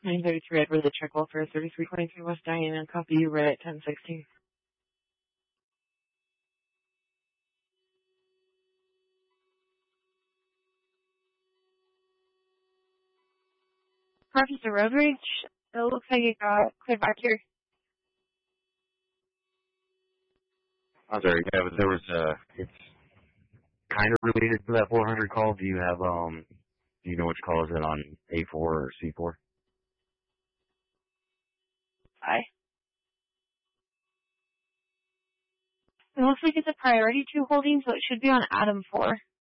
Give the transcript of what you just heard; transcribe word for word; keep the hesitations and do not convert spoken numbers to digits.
nine thirty-three Edward, the check for thirty-three twenty-three West Diana. Copy you right at ten sixteen. Professor Road Rage, it looks like it got cleared back here. I'm sorry, yeah, but there was, uh, it's kind of related to that four hundred call. Do you have, um, do you know which call is it on A four or C four? Hi. It looks like it's a priority two holding, so it should be on Adam four.